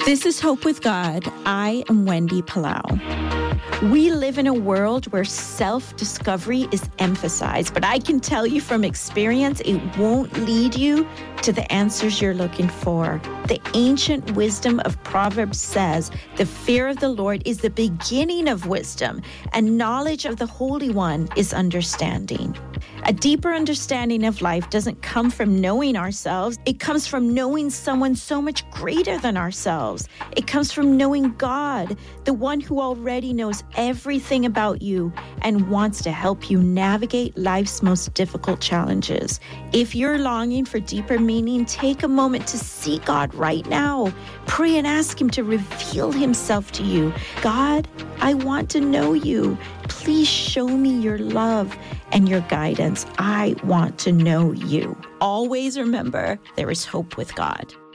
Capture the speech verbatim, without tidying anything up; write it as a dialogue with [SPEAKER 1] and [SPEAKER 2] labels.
[SPEAKER 1] This is Hope with God. I am Wendy Palau. We live in a world where self-discovery is emphasized, but I can tell you from experience, it won't lead you to the answers you're looking for. The ancient wisdom of Proverbs says, the fear of the Lord is the beginning of wisdom, and knowledge of the Holy One is understanding. A deeper understanding of life doesn't come from knowing ourselves. It comes from knowing someone so much greater than ourselves. It comes from knowing God, the one who already knows everything about you and wants to help you navigate life's most difficult challenges. If you're longing for deeper meaning, take a moment to seek God right now. Pray and ask Him to reveal Himself to you. God, I want to know you. Please show me your love and your guidance. I want to know you. Always remember, there is hope with God.